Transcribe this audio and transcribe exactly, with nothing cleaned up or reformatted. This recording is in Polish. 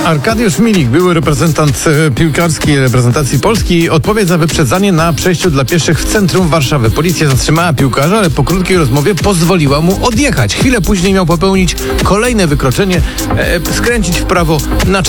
Arkadiusz Milik, były reprezentant e, piłkarski reprezentacji Polski, odpowie za wyprzedzanie na przejściu dla pieszych w centrum Warszawy. Policja zatrzymała piłkarza, ale po krótkiej rozmowie pozwoliła mu odjechać. Chwilę później miał popełnić kolejne wykroczenie, e, skręcić w prawo na czerwono.